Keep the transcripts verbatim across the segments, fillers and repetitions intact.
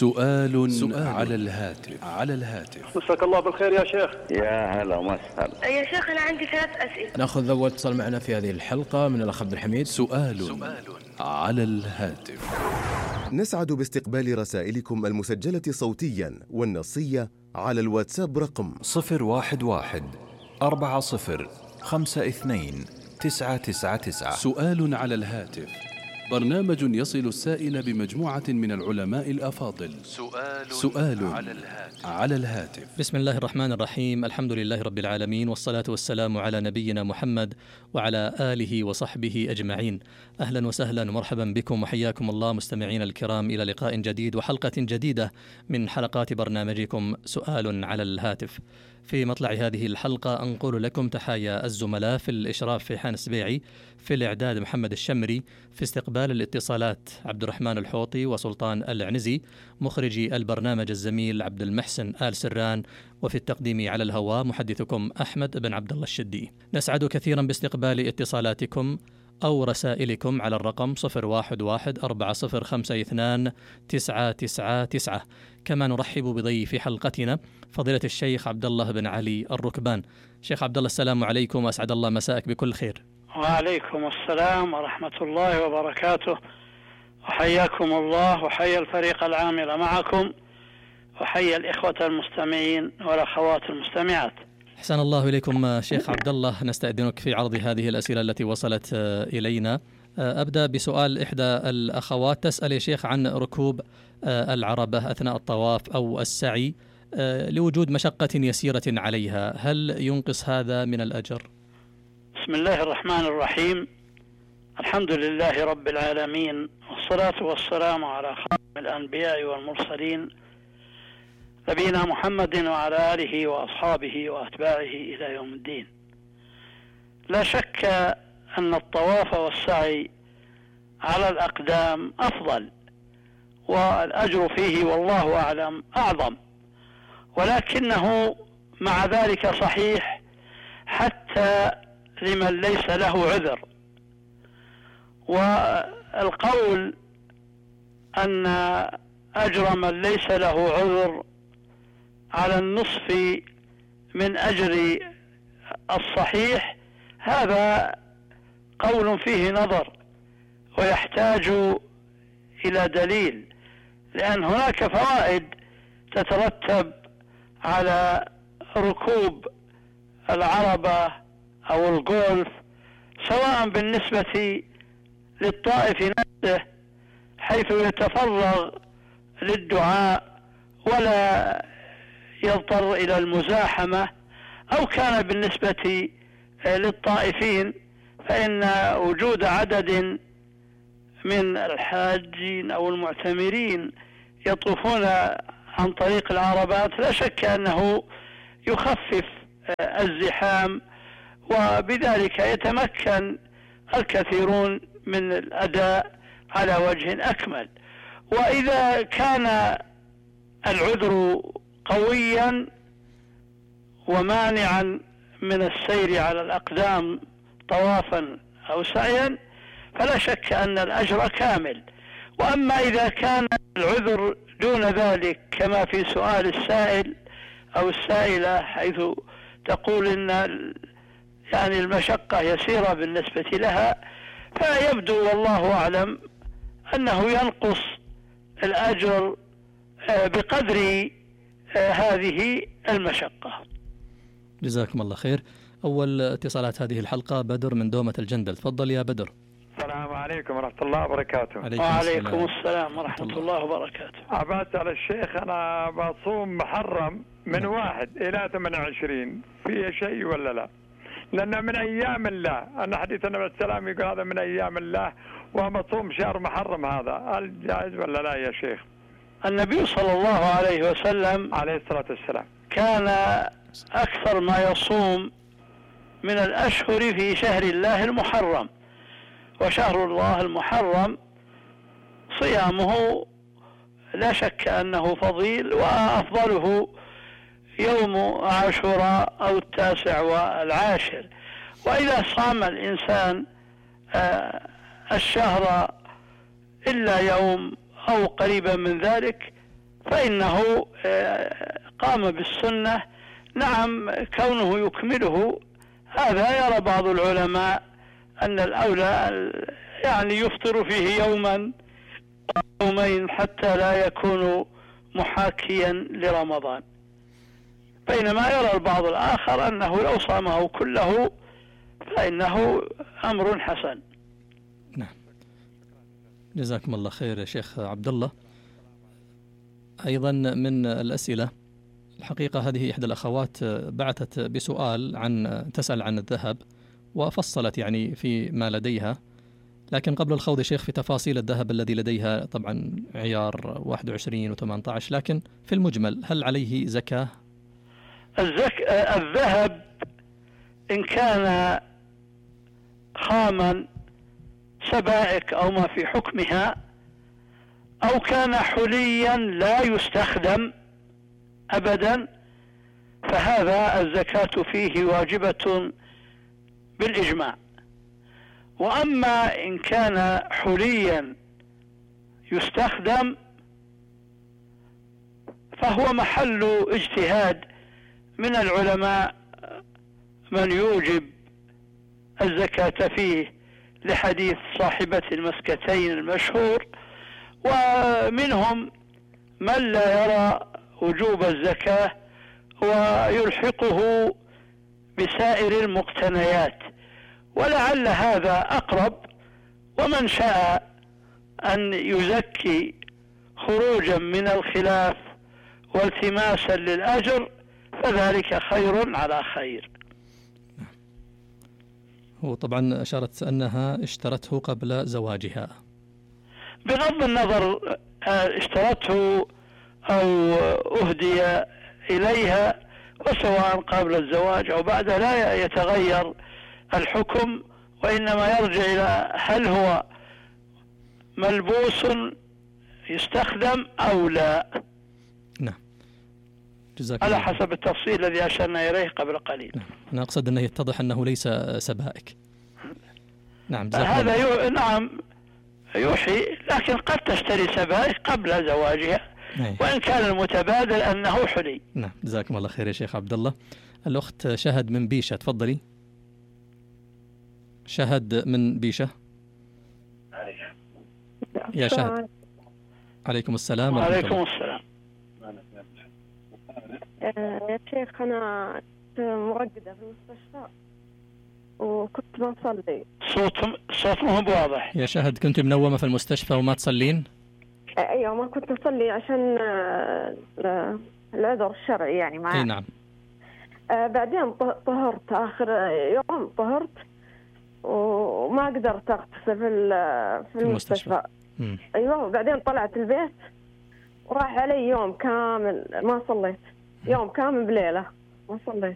سؤال, سؤال على الهاتف على الهاتف مساك الله بالخير يا شيخ. يا هلا وسهلا يا شيخ أنا عندي ثلاث أسئلة. نأخذ أول اتصال معنا في هذه الحلقة من الأخ عبد الحميد. سؤال, سؤال على الهاتف. نسعد باستقبال رسائلكم المسجلة صوتيا والنصية على الواتساب رقم صفر واحد واحد أربعة صفر خمسة اثنين تسعة تسعة تسعة. سؤال على الهاتف، برنامج يصل السائل بمجموعة من العلماء الأفاضل. سؤال, سؤال على الهاتف. على الهاتف. بسم الله الرحمن الرحيم، الحمد لله رب العالمين، والصلاة والسلام على نبينا محمد وعلى آله وصحبه أجمعين. أهلا وسهلا ومرحبا بكم وحياكم الله مستمعين الكرام إلى لقاء جديد وحلقة جديدة من حلقات برنامجكم سؤال على الهاتف. في مطلع هذه الحلقة أنقل لكم تحايا الزملاء في الإشراف في حان سبيعي، في الإعداد محمد الشمري، في استقبال الاتصالات عبد الرحمن الحوطي وسلطان العنزي، مخرجي البرنامج الزميل عبد المحسن آل سران، وفي التقديم على الهواء محدثكم أحمد بن عبد الله الشدي. نسعد كثيرا باستقبال اتصالاتكم أو رسائلكم على الرقم صفر واحد واحد أربعة صفر خمسة اثنان تسعة تسعة تسعة. كما نرحب بضيف حلقتنا فضيلة الشيخ عبد الله بن علي الركبان. شيخ عبد الله السلام عليكم وأسعد الله مساءك بكل خير. وعليكم السلام ورحمة الله وبركاته، وحياكم الله وحيا الفريق العامل معكم وحيا الإخوة المستمعين والأخوات المستمعات. أحسن الله إليكم شيخ عبد الله، نستأذنك في عرض هذه الأسئلة التي وصلت إلينا. أبدأ بسؤال إحدى الأخوات، تسأل يا شيخ عن ركوب العربة أثناء الطواف أو السعي لوجود مشقة يسيرة عليها، هل ينقص هذا من الأجر؟ بسم الله الرحمن الرحيم، الحمد لله رب العالمين، والصلاة والسلام على خاتم الأنبياء والمرسلين نبينا محمد وعلى آله وأصحابه وأتباعه إلى يوم الدين. لا شك أن الطواف والسعي على الأقدام أفضل والأجر فيه والله أعلم أعظم، ولكنه مع ذلك صحيح حتى لمن ليس له عذر. والقول أن أجر من ليس له عذر على النصف من أجر الصحيح هذا قول فيه نظر ويحتاج إلى دليل، لأن هناك فوائد تترتب على ركوب العربة أو الجولف، سواء بالنسبة للطائف نفسه حيث يتفرغ للدعاء ولا يضطر إلى المزاحمة، أو كان بالنسبة للطائفين فإن وجود عدد من الحاجين أو المعتمرين يطوفون عن طريق العربات لا شك أنه يخفف الزحام، وبذلك يتمكن الكثيرون من الأداء على وجه أكمل. وإذا كان العذر قويا ومانعا من السير على الأقدام طوافا أو سعيا فلا شك أن الأجر كامل. وأما إذا كان العذر دون ذلك كما في سؤال السائل أو السائلة حيث تقول إن يعني المشقة يسيرة بالنسبة لها، فيبدو والله أعلم أنه ينقص الأجر بقدر هذه المشقة. جزاكم الله خير. أول اتصالات هذه الحلقة بدر من دومة الجندل، تفضل يا بدر. السلام عليكم ورحمة الله وبركاته. وعليكم السلام ورحمة الله وبركاته. عبادة على الشيخ، أنا بصوم محرم من واحد إلى ثمانية وعشرين، فيه شيء ولا لا؟ لأنه من أيام الله، أن حديث النبي السلام يقول هذا من أيام الله ومصوم شهر محرم، هذا هل جائز ولا لا يا شيخ؟ النبي صلى الله عليه وسلم عليه الصلاة والسلام كان أكثر ما يصوم من الأشهر في شهر الله المحرم، وشهر الله المحرم صيامه لا شك أنه فضيل، وأفضله يوم عاشوراء أو التاسع والعاشر. وإذا صام الإنسان الشهر إلا يوم أو قريبا من ذلك فإنه قام بالسنة. نعم، كونه يكمله هذا يرى بعض العلماء أن الأولى يعني يفطر فيه يوما يومين حتى لا يكون محاكيا لرمضان، بينما يرى البعض الآخر أنه لو صامه كله فإنه أمر حسن. نعم، جزاكم الله خير يا شيخ عبد الله. أيضا من الأسئلة، الحقيقة هذه إحدى الأخوات بعثت بسؤال عن تسأل عن الذهب وفصلت يعني في ما لديها، لكن قبل الخوض يا شيخ في تفاصيل الذهب الذي لديها، طبعا عيار واحد وعشرين وثمانية عشر، لكن في المجمل هل عليه زكاة؟ الزك... الذهب إن كان خاما سبائك أو ما في حكمها، أو كان حليا لا يستخدم أبدا، فهذا الزكاة فيه واجبة بالإجماع. وأما إن كان حليا يستخدم فهو محل اجتهاد من العلماء من يوجب الزكاة فيه لحديث صاحبة المسكتين المشهور، ومنهم من لا يرى وجوب الزكاة ويلحقه بسائر المقتنيات، ولعل هذا أقرب. ومن شاء أن يزكي خروجا من الخلاف والتماسا للأجر فذلك خير على خير. هو طبعا أشارت أنها اشترته قبل زواجها. بغض النظر اشترته أو أهدي إليها، وسواء قبل الزواج أو بعد لا يتغير الحكم، وإنما يرجع إلى هل هو ملبوس يستخدم أو لا. نعم، جزاك على الله. حسب التفصيل الذي أشرنا إليه قبل قليل. نعم. أنا أقصد أنه يتضح أنه ليس سبائك. نعم، هذا يو... نعم يوحي، لكن قد تشتري سبائك قبل زواجها، أي. وإن كان المتبادل أنه حلي. نعم، جزاكم الله خير يا شيخ عبد الله. الأخت شهد من بيشة، تفضلي. شهد من بيشة. يا شهد. عليكم السلام. وعليكم السلام. يا شيخ أنا مرقدة في المستشفى وكنت ما أصلي. صوت صوت مو بواضح. يا شهد، كنت منومة في المستشفى وما تصلين؟ أيوة، ما كنت أصلي عشان العذر الشرعي يعني معي. أي نعم. بعدين طهرت آخر يوم، طهرت وما قدرت أغتسل في في المستشفى. مم. أيوة، وبعدين طلعت البيت وراح علي يوم كامل ما صليت، يوم كامل بليلة ما صليت.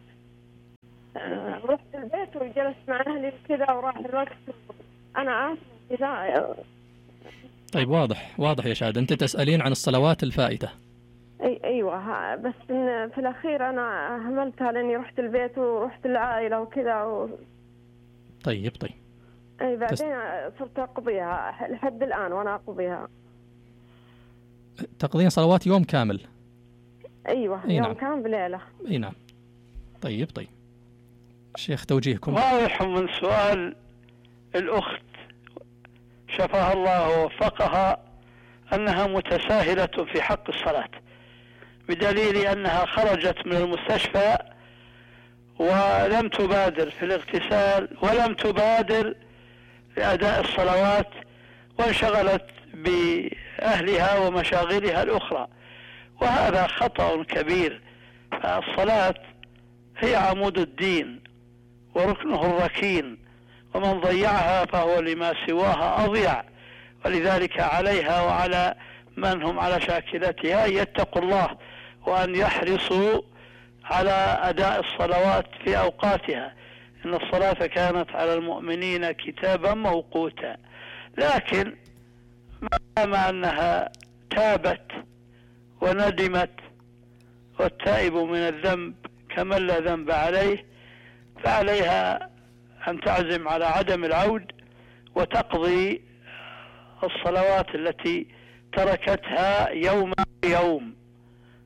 أه رحت البيت وجلست مع أهلي كذا وراح الوقت. أنا آسف كذا. طيب، واضح واضح يا شهد، أنت تسألين عن الصلوات الفائتة. أي أيوة، بس إن في الأخير أنا هملتها لأني رحت البيت ورحت العائلة وكذا و... طيب طيب. أي بعدين تس... صرت أقضيها لحد الآن وأنا أقضيها. تقضين صلوات يوم كامل؟ أيوة، أي يوم نعم. كامل بليلة. أي نعم. طيب طيب. شيخ، توجيهكم. واضح من سؤال الأخت شفاها الله ووفقها أنها متساهلة في حق الصلاة، بدليل أنها خرجت من المستشفى ولم تبادر في الاغتسال ولم تبادر لأداء الصلوات، وانشغلت بأهلها ومشاغلها الأخرى، وهذا خطأ كبير. فالصلاة هي عمود الدين وركنه الركين، ومن ضيعها فهو لما سواها أضيع. ولذلك عليها وعلى من هم على شاكلتها يتقوا الله، وأن يحرصوا على أداء الصلوات في أوقاتها، إن الصلاة كانت على المؤمنين كتابا موقوتا. لكن مع أنها تابت وندمت، والتائب من الذنب كمن لا ذنب عليه، فعليها أن تعزم على عدم العود وتقضي الصلوات التي تركتها يوم يوم.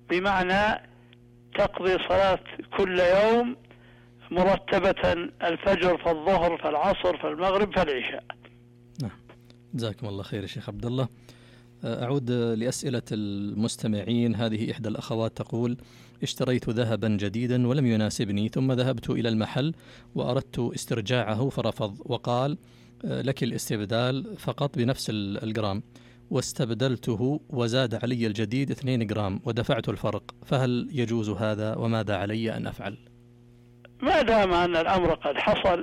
بمعنى تقضي صلاة كل يوم مرتبة، الفجر فالظهر فالعصر فالمغرب فالعشاء. نعم، جزاكم الله خير يا شيخ عبد الله. أعود لأسئلة المستمعين. هذه إحدى الأخوات تقول: اشتريت ذهبا جديدا ولم يناسبني، ثم ذهبت إلى المحل وأردت استرجاعه فرفض وقال لك الاستبدال فقط بنفس الجرام، واستبدلته وزاد علي الجديد اثنين جرام ودفعت الفرق، فهل يجوز هذا وماذا علي أن أفعل؟ ما دام أن الأمر قد حصل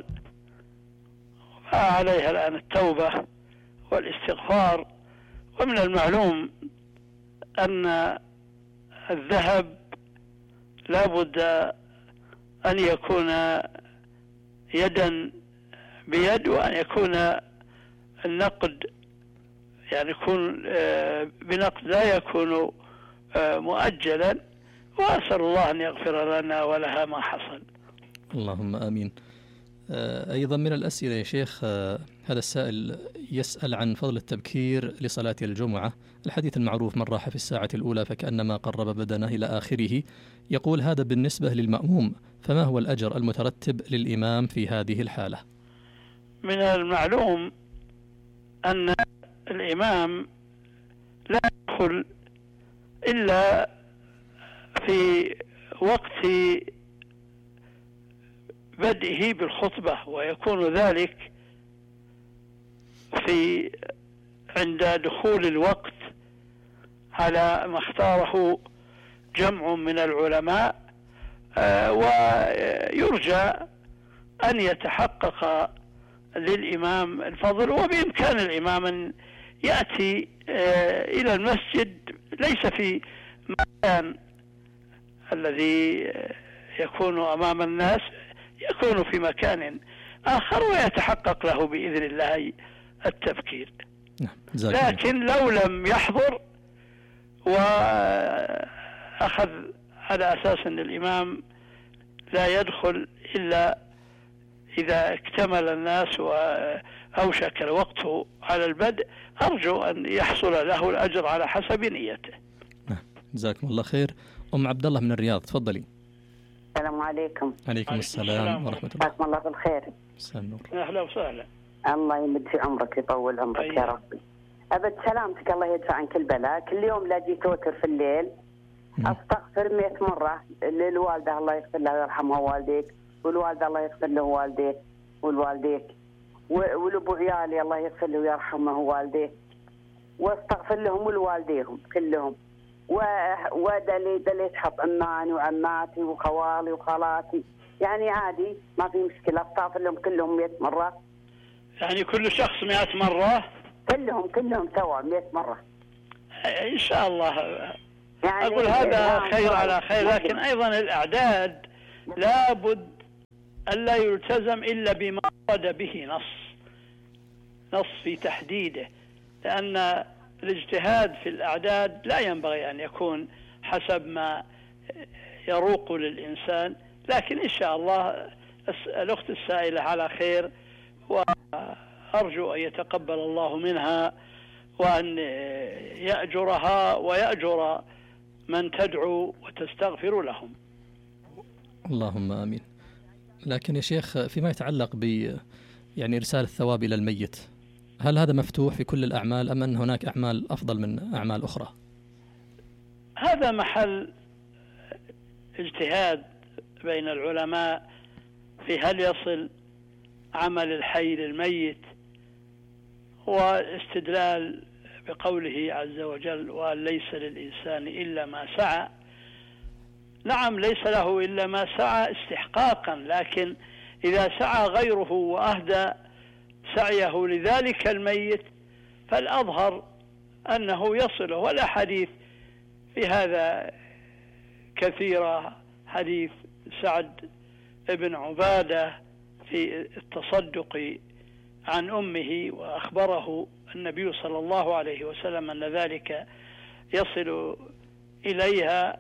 فعليها الآن التوبة والاستغفار. ومن المعلوم أن الذهب لا بد أن يكون يدا بيد، وأن يكون النقد يعني يكون بنقد لا يكون مؤجلا، وأسأل الله أن يغفر لنا ولها ما حصل. اللهم آمين. أيضا من الأسئلة يا شيخ، هذا السائل يسأل عن فضل التبكير لصلاة الجمعة. الحديث المعروف: من راح في الساعة الأولى فكأنما قرب بدنه إلى آخره. يقول هذا بالنسبة للمأموم، فما هو الأجر المترتب للإمام في هذه الحالة؟ من المعلوم أن الإمام لا يدخل إلا في وقت بدئه بالخطبة، ويكون ذلك في عند دخول الوقت على ما اختاره جمع من العلماء، ويرجى أن يتحقق للإمام الفضل. وبإمكان الإمام أن يأتي إلى المسجد ليس في مكان الذي يكون أمام الناس، يكون في مكان آخر ويتحقق له بإذن الله التبكير. لكن لو لم يحضر وأخذ على أساس أن الإمام لا يدخل إلا إذا اكتمل الناس وأوشك الوقت على البدء، أرجو أن يحصل له الأجر على حسب نيته. جزاكم الله خير. أم عبد الله من الرياض، تفضلي. السلام عليكم. عليكم السلام ورحمة الله. جزاكم الله بالخير. السلام. أهلا وسهلا. الله يمد في عمرك، يطول عمرك أيه. يا ربي. أبد سلامتك، الله يدفع عنك البلاء. كل يوم لا جيت توتر في الليل أستغفر مئة مرة للوالدة الله يغفر لها ويرحمها والديك، والوالدة الله يغفر له والديك والوالديك، والأبو عيالي الله يغفر له ويرحمه والديه، واستغفر لهم ولوالديهم كلهم، ودلي دلي تحط عماني وعماتي وخوالي وخالاتي، يعني عادي ما في مشكلة. استغفر لهم كلهم مئة مرة. يعني كل شخص مئة مرة؟ كلهم كلهم سوا مئة مرة إن شاء الله. يعني أقول هذا خير على خير، لكن أيضا الأعداد لابد ألا يلتزم إلا بما ورد به نص نص في تحديده، لأن الاجتهاد في الأعداد لا ينبغي أن يكون حسب ما يروق للإنسان. لكن إن شاء الله الأخت السائلة على خير، وأرجو أن يتقبل الله منها وأن يأجرها ويأجر من تدعو وتستغفر لهم. اللهم آمين. لكن يا شيخ فيما يتعلق ب يعني إرسال الثواب إلى الميت، هل هذا مفتوح في كل الأعمال أم أن هناك أعمال أفضل من أعمال أخرى؟ هذا محل اجتهاد بين العلماء في هل يصل عمل الحي للميت، واستدلال بقوله عز وجل: وأن ليس للإنسان إلا ما سعى. نعم، ليس له إلا ما سعى استحقاقا، لكن إذا سعى غيره وأهدى سعيه لذلك الميت فالأظهر أنه يصله. والأحاديث في هذا كثيرة. حديث سعد بن عبادة في التصدق عن أمه، وأخبره النبي صلى الله عليه وسلم أن ذلك يصل إليها.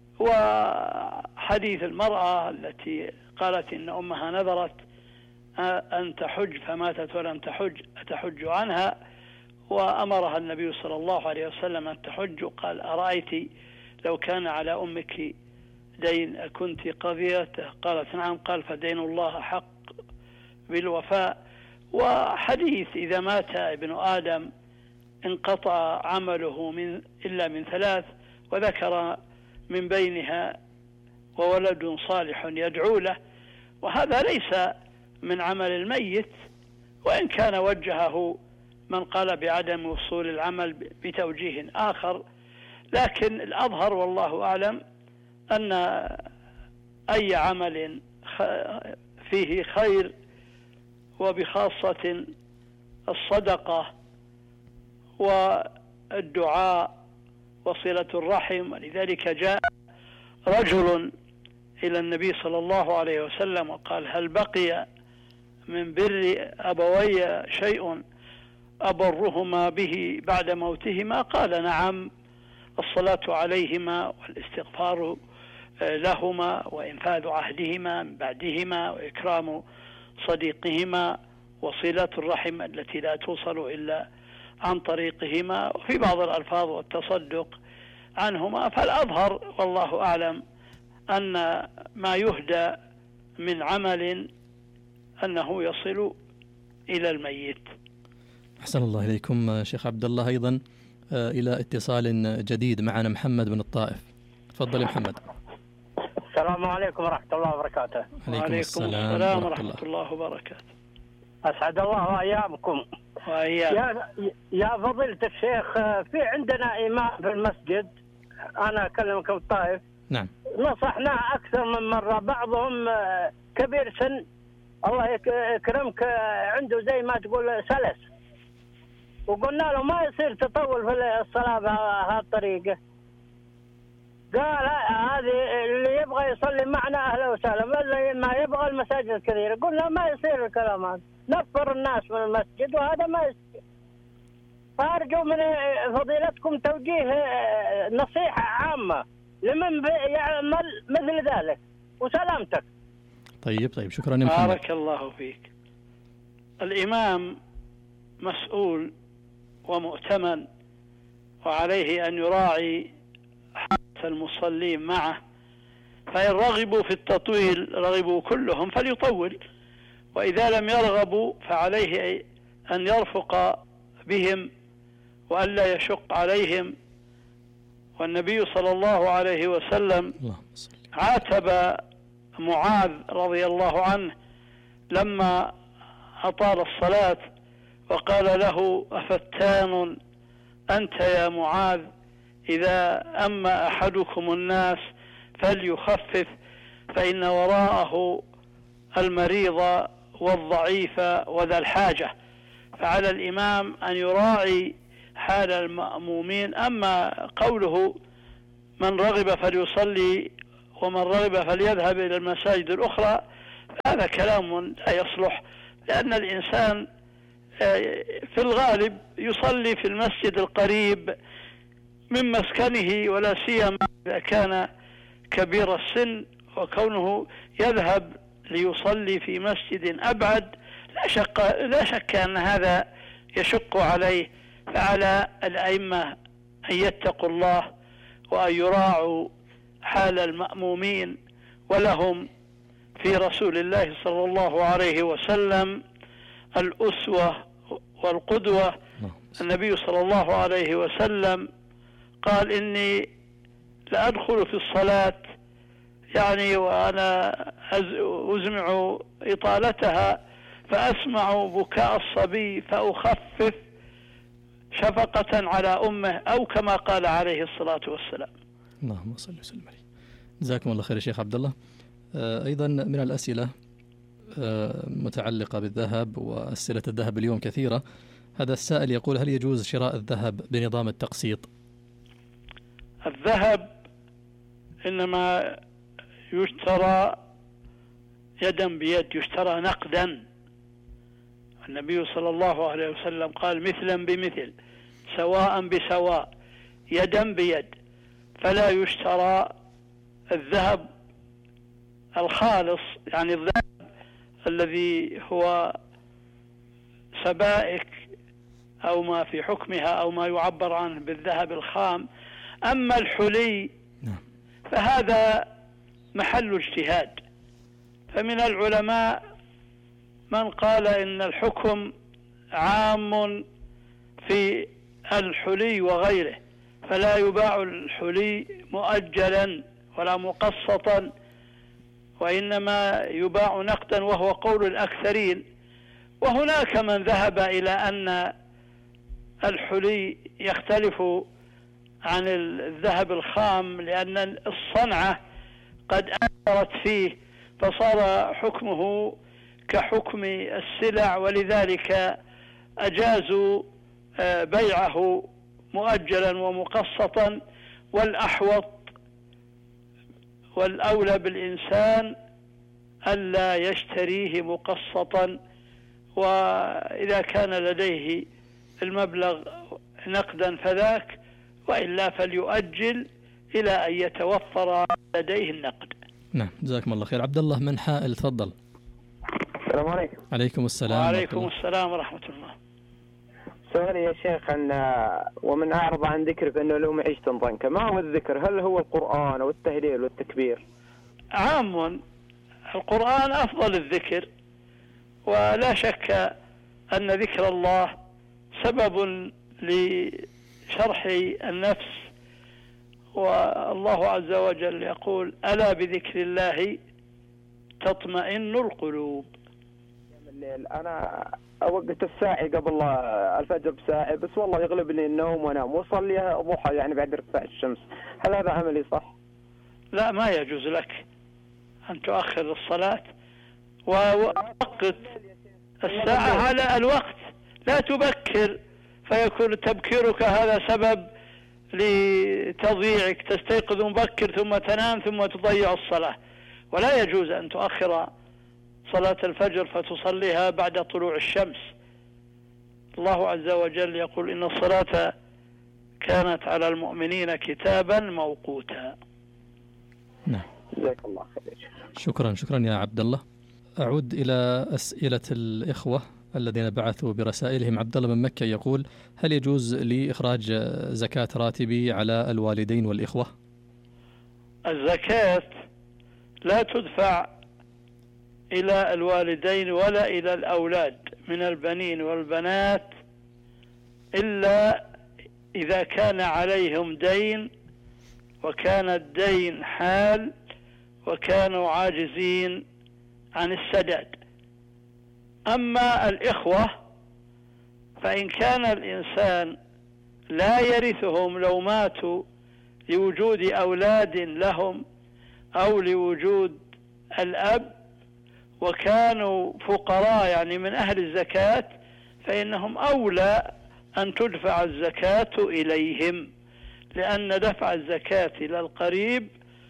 وحديث المرأة التي قالت إن أمها نذرت أن تحج فماتت ولم تحج أتحج عنها، وأمرها النبي صلى الله عليه وسلم أن تحج. قال: أرأيت لو كان على أمك دين أكنت قضيته؟ قالت نعم. قال فدين الله حق بالوفاء. وحديث إذا مات ابن آدم انقطع عمله من إلا من ثلاث، وذكر من بينها وولد صالح يدعو له، وهذا ليس من عمل الميت، وإن كان وجهه من قال بعدم وصول العمل بتوجيه آخر، لكن الأظهر والله أعلم أن أي عمل فيه خير، وبخاصة الصدقة والدعاء وصلة الرحم. ولذلك جاء رجل إلى النبي صلى الله عليه وسلم وقال هل بقي من بر أبوي شيء أبرهما به بعد موتهما؟ قال نعم، الصلاة عليهما والاستغفار لهما وإنفاذ عهدهما من بعدهما وإكرام صديقهما وصلة الرحم التي لا توصل إلا عن طريقهما، وفي بعض الألفاظ والتصدق عنهما. فالأظهر والله أعلم أن ما يهدى من عمل أنه يصل إلى الميت. أحسن الله إليكم شيخ عبد الله. أيضا إلى اتصال جديد معنا محمد بن الطائف. تفضل يا محمد. السلام عليكم ورحمة الله وبركاته. عليكم السلام, السلام ورحمة الله وبركاته. أسعد الله أيامكم وأيام. يا يا فضيلة الشيخ، في عندنا إمام في المسجد، أنا أكلمك الطائف. نعم. نصحناه أكثر من مرة، بعضهم كبير سن الله يكرمك عنده زي ما تقول سلس، وقلنا له ما يصير تطول في الصلاة بهالطريقة. قال هذه اللي يبغى يصلي معنا أهلا وسهلا، اللي ما يبغى المساجد الكثيرة. قلنا ما يصير الكلام هذا، نفر الناس من المسجد وهذا ما يصير. فأرجو من فضيلتكم توجيه نصيحة عامة لمن يعمل مثل ذلك، وسلامتك. طيب طيب شكرا يا محمد. بارك الله فيك. الإمام مسؤول ومؤتمن، وعليه أن يراعي حالة المصلين معه، فإن رغبوا في التطويل رغبوا كلهم فليطول، وإذا لم يرغبوا فعليه أن يرفق بهم وألا يشق عليهم. والنبي صلى الله عليه وسلم عاتب معاذ رضي الله عنه لما أطال الصلاة، وقال له أفتان أنت يا معاذ، إذا أما أحدكم الناس فليخفف فإن وراءه المريض والضعيف وذا الحاجة. فعلى الإمام أن يراعي حال المأمومين. أما قوله من رغب فليصلي ومن رغب فليذهب إلى المساجد الأخرى، هذا كلام لا يصلح، لأن الإنسان في الغالب يصلي في المسجد القريب من مسكنه، ولا سيما إذا كان كبير السن، وكونه يذهب ليصلي في مسجد أبعد لا شك لا شك أن هذا يشق عليه. فعلى الأئمة أن يتقوا الله وأن يراعوا حال المأمومين، ولهم في رسول الله صلى الله عليه وسلم الأسوة والقدوة. النبي صلى الله عليه وسلم قال إني لأدخل في الصلاة يعني وأنا أزمع إطالتها فأسمع بكاء الصبي فأخفف شفقة على أمه، أو كما قال عليه الصلاة والسلام. اللهم صل وسلم عليه. جزاكم الله خير يا شيخ عبد الله. أيضا من الأسئلة متعلقة بالذهب، وأسئلة الذهب اليوم كثيرة. هذا السائل يقول هل يجوز شراء الذهب بنظام التقسيط؟ الذهب إنما يشترى يدا بيد، يشترى نقدا. النبي صلى الله عليه وسلم قال مثلا بمثل سواء بسواء يدا بيد، فلا يشترى الذهب الخالص، يعني الذهب الذي هو سبائك أو ما في حكمها أو ما يعبر عنه بالذهب الخام. أما الحلي فهذا محل اجتهاد. فمن العلماء من قال إن الحكم عام في الحلي وغيره، فلا يباع الحلي مؤجلا ولا مقسطا، وإنما يباع نقدا، وهو قول الأكثرين. وهناك من ذهب إلى أن الحلي يختلف عن الذهب الخام لأن الصنعة قد أثرت فيه، فصار حكمه كحكم السلع، ولذلك أجازوا بيعه مؤجلا ومقسطا. والأحوط والأولى بالإنسان ألا يشتريه مقسطا، وإذا كان لديه المبلغ نقدا فذاك، وإلا فليؤجل إلى أن يتوفر لديه النقد. نعم، جزاكم الله خير. عبد الله من حائل، تفضل. السلام عليكم. عليكم السلام. وعليكم السلام ورحمة الله. سؤالي يا شيخ أن ومن أعرض عن ذكرك أنه لو معيشة ضنكا، ما هو الذكر؟ هل هو القرآن أو التهليل والتكبير؟ عام، القرآن أفضل الذكر، ولا شك أن ذكر الله سبب لشرح النفس، والله عز وجل يقول: ألا بذكر الله تطمئن القلوب. الليل أنا أوقت الساعي قبل الفجر بساعة بس، والله يغلبني النوم وأنام، وصليها ضحى يعني بعد ارتفاع الشمس، هل هذا عملي صح؟ لا، ما يجوز لك أن تؤخر الصلاة ووقت الساعة على الوقت، لا تبكر فيكون تبكيرك هذا سبب لتضييعك، تستيقظ مبكر ثم تنام ثم تضيع الصلاة. ولا يجوز أن تؤخر صلاة الفجر فتصليها بعد طلوع الشمس. الله عز وجل يقول: إن الصلاة كانت على المؤمنين كتابا موقوتا. نعم، جزاك الله خير. شكرا شكرا يا عبد الله. أعود إلى أسئلة الإخوة الذين بعثوا برسائلهم. عبد الله من مكة يقول: هل يجوز لي إخراج زكاة راتبي على الوالدين والإخوة؟ الزكاة لا تدفع إلى الوالدين ولا إلى الأولاد من البنين والبنات إلا إذا كان عليهم دين، وكان الدين حال، وكانوا عاجزين عن السداد. أما الإخوة فإن كان الإنسان لا يرثهم لو ماتوا لوجود أولاد لهم أو لوجود الأب، وكانوا فقراء يعني من أهل الزكاة، فإنهم أولى أن تدفع الزكاة إليهم، لأن دفع الزكاة إلى القريب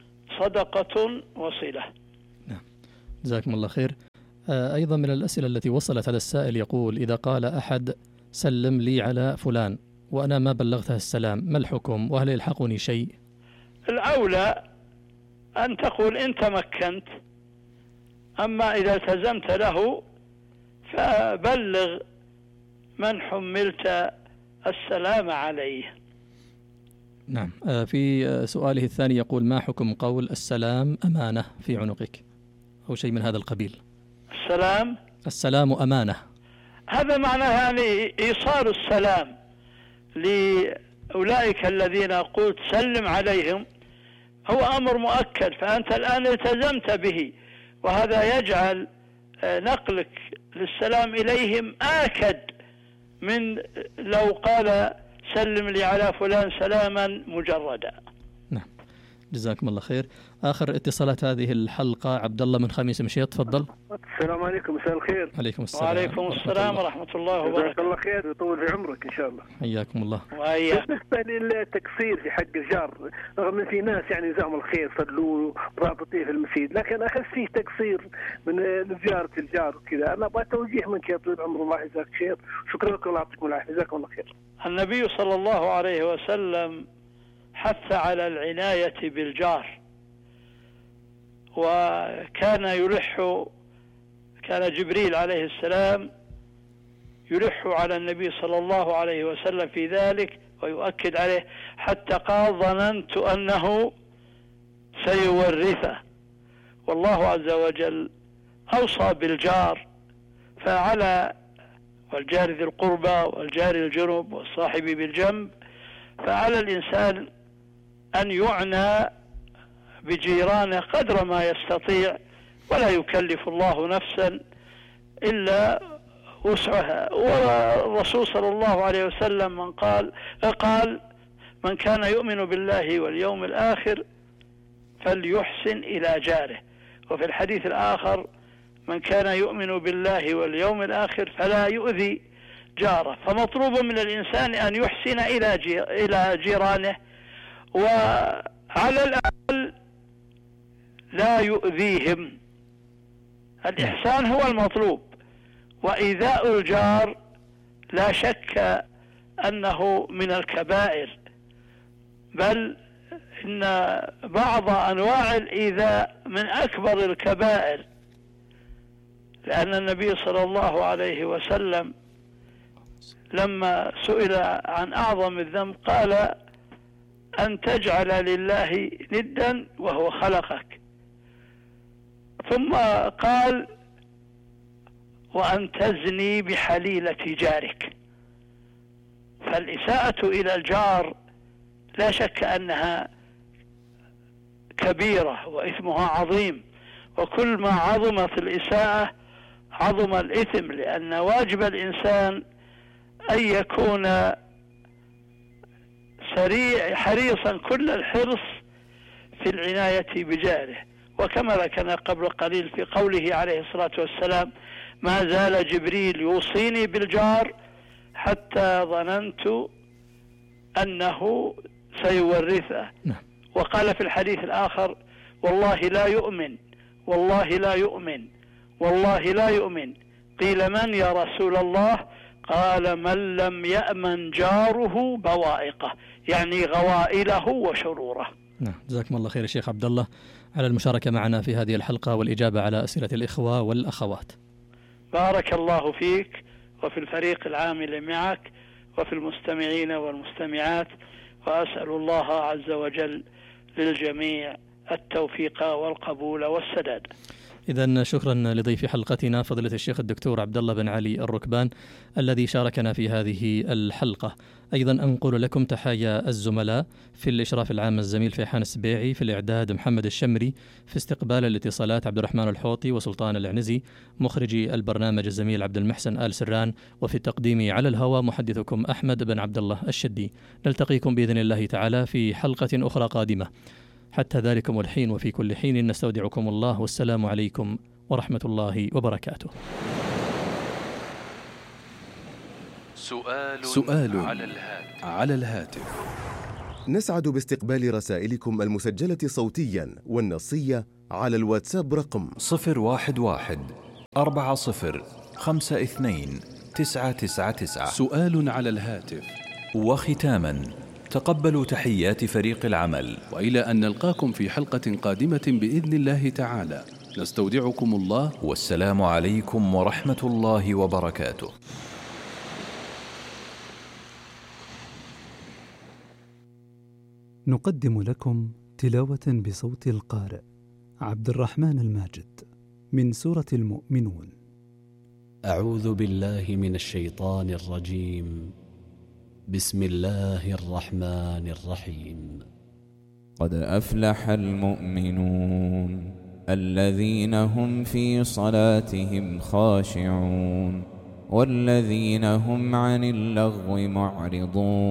صدقة وصلة. نعم، جزاكم الله خير. أيضا من الأسئلة التي وصلت هذا السائل يقول: إذا قال أحد سلم لي على فلان وأنا ما بلغته السلام، ما الحكم وهل يلحقني شيء؟ الأولى أن تقول إن تمكنت، أما إذا التزمت له فبلغ من حملت السلام عليه. نعم. في سؤاله الثاني يقول: ما حكم قول السلام أمانة في عنقك أو شيء من هذا القبيل؟ السلام السلام أمانة، هذا معناه يعني إيصال السلام لأولئك الذين قلت سلم عليهم، هو أمر مؤكد، فأنت الآن التزمت به، وهذا يجعل نقلك للسلام إليهم آكد من لو قال سلم لي على فلان سلاما مجردا. نعم، جزاكم الله خير. آخر اتصالات هذه الحلقة عبد الله من خميس مشيط، تفضل. السلام عليكم، مساء الخير. عليكم السلام. وعليكم السلام ورحمة الله وبركاته. جزاك الله خير ويطول في عمرك إن شاء الله. حياكم الله. وإياك. بالنسبة للتقصير في حق الجار، رغم ان في ناس يعني جزاهم الخير صلوا رابطين في المسجد، لكن احس فيه تقصير من زيارة الجار وكذا. انا ابغى توجيه منك يا طويل العمر، الله يجزاك خير. شكرا لكم الله يعطيكم العافية، جزاكم الله خير. النبي صلى الله عليه وسلم حث على العناية بالجار، وكان يلح كان جبريل عليه السلام يلح على النبي صلى الله عليه وسلم في ذلك ويؤكد عليه، حتى قال ظننت أنه سيورثه. والله عز وجل أوصى بالجار، فعلى والجار ذي القربى والجار الجنب والصاحب بالجنب، فعلى الإنسان أن يعنى بجيرانه قدر ما يستطيع، ولا يكلف الله نفسا إلا وسعها. والرسول صلى الله عليه وسلم من قال قال من كان يؤمن بالله واليوم الآخر فليحسن إلى جاره. وفي الحديث الآخر من كان يؤمن بالله واليوم الآخر فلا يؤذي جاره. فمطلوب من الإنسان أن يحسن إلى إلى جيرانه، وعلى الأقل لا يؤذيهم. الإحسان هو المطلوب، وإيذاء الجار لا شك أنه من الكبائر، بل إن بعض أنواع الإيذاء من أكبر الكبائر، لأن النبي صلى الله عليه وسلم لما سئل عن أعظم الذنب قال أن تجعل لله ندا وهو خلقك، ثم قال وأن تزني بحليلة جارك. فالإساءة إلى الجار لا شك أنها كبيرة وإثمها عظيم، وكل ما عظمت الإساءة عظم الإثم، لأن واجب الإنسان أن يكون سريع حريصا كل الحرص في العناية بجاره. وكما ذكرنا قبل قليل في قوله عليه الصلاة والسلام ما زال جبريل يوصيني بالجار حتى ظننت أنه سيورثه. وقال في الحديث الآخر والله لا يؤمن والله لا يؤمن والله لا يؤمن. قيل من يا رسول الله؟ قال من لم يأمن جاره بوائقه، يعني غوائله وشروره. نعم، جزاكم الله خير الشيخ عبد الله على المشاركة معنا في هذه الحلقة والإجابة على أسئلة الإخوة والأخوات. بارك الله فيك وفي الفريق العامل معك وفي المستمعين والمستمعات، وأسأل الله عز وجل للجميع التوفيق والقبول والسداد. إذن شكرا لضيف حلقتنا فضيلة الشيخ الدكتور عبد الله بن علي الركبان الذي شاركنا في هذه الحلقة. أيضا أنقل لكم تحايا الزملاء في الإشراف العام الزميل فيحان السبيعي، في الإعداد محمد الشمري، في استقبال الاتصالات عبد الرحمن الحوطي وسلطان العنزي، مخرجي البرنامج الزميل عبد المحسن آل سران، وفي التقديم على الهواء محدثكم أحمد بن عبد الله الشدي. نلتقيكم بإذن الله تعالى في حلقة أخرى قادمة. حتى ذلكم الحين وفي كل حين نستودعكم الله، والسلام عليكم ورحمة الله وبركاته. سؤال, سؤال على الهاتف. على الهاتف. نسعد باستقبال رسائلكم المسجلة صوتيا والنصية على الواتساب رقم صفر واحد واحد أربعة صفر خمسة اثنين تسعة تسعة تسعة. سؤال على الهاتف. وختاما تقبلوا تحيات فريق العمل، وإلى أن نلقاكم في حلقة قادمة بإذن الله تعالى، نستودعكم الله، والسلام عليكم ورحمة الله وبركاته. نقدم لكم تلاوة بصوت القارئ عبد الرحمن الماجد من سورة المؤمنون. أعوذ بالله من الشيطان الرجيم. بسم الله الرحمن الرحيم. قد أفلح المؤمنون الذين هم في صلاتهم خاشعون والذين هم عن اللغو معرضون.